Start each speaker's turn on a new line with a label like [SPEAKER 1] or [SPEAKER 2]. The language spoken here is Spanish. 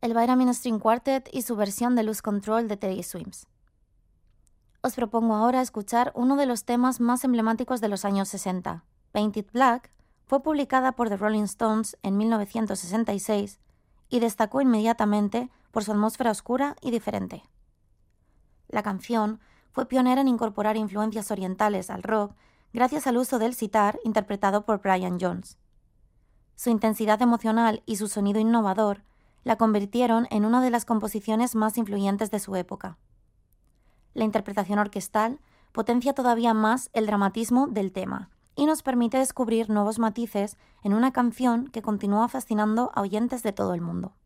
[SPEAKER 1] el Vitamin String Quartet y su versión de Lose Control de Teddy Swims. Os propongo ahora escuchar uno de los temas más emblemáticos de los años 60. Painted Black fue publicada por The Rolling Stones en 1966 y destacó inmediatamente por su atmósfera oscura y diferente. La canción fue pionera en incorporar influencias orientales al rock gracias al uso del sitar interpretado por Brian Jones. Su intensidad emocional y su sonido innovador la convirtieron en una de las composiciones más influyentes de su época. La interpretación orquestal potencia todavía más el dramatismo del tema y nos permite descubrir nuevos matices en una canción que continúa fascinando a oyentes de todo el mundo.